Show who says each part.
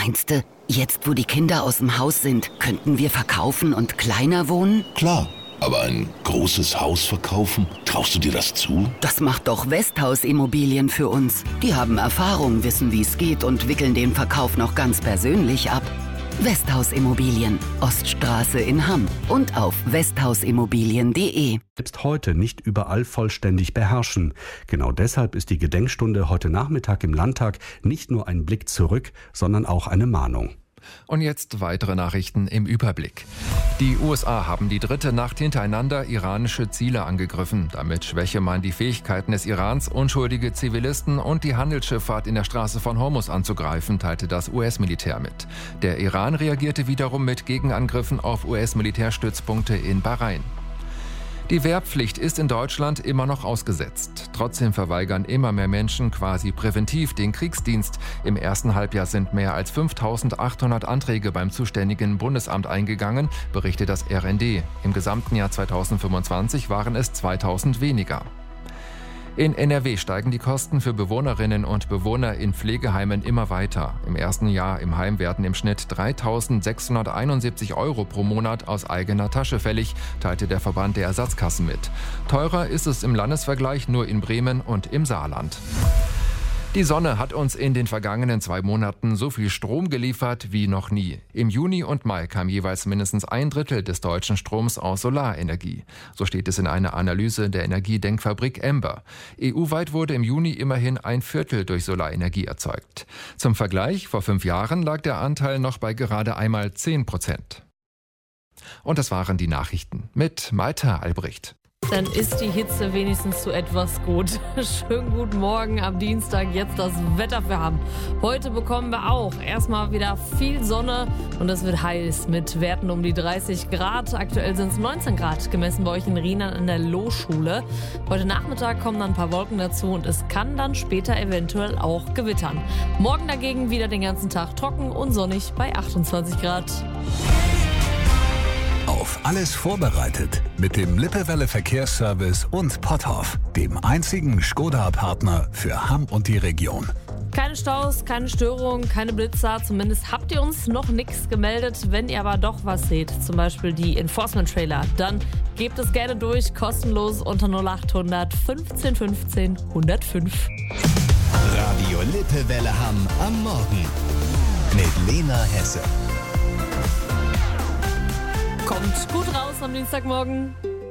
Speaker 1: Meinst du, jetzt wo die Kinder aus dem Haus sind, könnten wir verkaufen und kleiner wohnen?
Speaker 2: Klar, aber ein großes Haus verkaufen, traust du dir das zu?
Speaker 1: Das macht doch Westhaus Immobilien für uns. Die haben Erfahrung, wissen, wie es geht und wickeln den Verkauf noch ganz persönlich ab. Westhaus Immobilien, Oststraße in Hamm und auf westhausimmobilien.de.
Speaker 3: Selbst heute nicht überall vollständig beherrschen. Genau deshalb ist die Gedenkstunde heute Nachmittag im Landtag nicht nur ein Blick zurück, sondern auch eine Mahnung.
Speaker 4: Und jetzt weitere Nachrichten im Überblick. Die USA haben die dritte Nacht hintereinander iranische Ziele angegriffen. Damit schwäche man die Fähigkeiten des Irans, unschuldige Zivilisten und die Handelsschifffahrt in der Straße von Hormuz anzugreifen, teilte das US-Militär mit. Der Iran reagierte wiederum mit Gegenangriffen auf US-Militärstützpunkte in Bahrain. Die Wehrpflicht ist in Deutschland immer noch ausgesetzt. Trotzdem verweigern immer mehr Menschen quasi präventiv den Kriegsdienst. Im ersten Halbjahr sind mehr als 5.800 Anträge beim zuständigen Bundesamt eingegangen, berichtet das RND. Im gesamten Jahr 2025 waren es 2.000 weniger. In NRW steigen die Kosten für Bewohnerinnen und Bewohner in Pflegeheimen immer weiter. Im ersten Jahr im Heim werden im Schnitt 3.671 € pro Monat aus eigener Tasche fällig, teilte der Verband der Ersatzkassen mit. Teurer ist es im Landesvergleich nur in Bremen und im Saarland. Die Sonne hat uns in den vergangenen 2 Monaten so viel Strom geliefert wie noch nie. Im Juni und Mai kam jeweils mindestens 1/3 des deutschen Stroms aus Solarenergie. So steht es in einer Analyse der Energiedenkfabrik Ember. EU-weit wurde im Juni immerhin 1/4 durch Solarenergie erzeugt. Zum Vergleich, vor 5 Jahren lag der Anteil noch bei gerade einmal 10%. Und das waren die Nachrichten mit Maita Albrecht.
Speaker 5: Dann ist die Hitze wenigstens zu etwas gut. Schönen guten Morgen am Dienstag, jetzt das Wetter für Hamm. Heute bekommen wir auch erstmal wieder viel Sonne und es wird heiß mit Werten um die 30 Grad. Aktuell sind es 19 Grad, gemessen bei euch in Rheinland an der Lohschule. Heute Nachmittag kommen dann ein paar Wolken dazu und es kann dann später eventuell auch gewittern. Morgen dagegen wieder den ganzen Tag trocken und sonnig bei 28 Grad.
Speaker 6: Auf alles vorbereitet mit dem Lippewelle Verkehrsservice und Potthoff, dem einzigen Skoda-Partner für Hamm und die Region.
Speaker 5: Keine Staus, keine Störungen, keine Blitzer. Zumindest habt ihr uns noch nichts gemeldet. Wenn ihr aber doch was seht, zum Beispiel die Enforcement-Trailer, dann gebt es gerne durch, kostenlos unter 0800 15 15 105.
Speaker 7: Radio Lippewelle Hamm am Morgen mit Lena Hesse.
Speaker 5: Kommt gut raus am Dienstagmorgen.